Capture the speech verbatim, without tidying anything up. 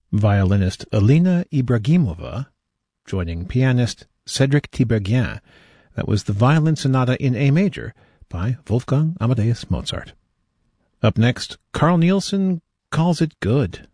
violinist Alina Ibragimova, joining pianist Cedric Tiberghien. That was the Violin Sonata in A Major by Wolfgang Amadeus Mozart. Up next, Carl Nielsen calls it good.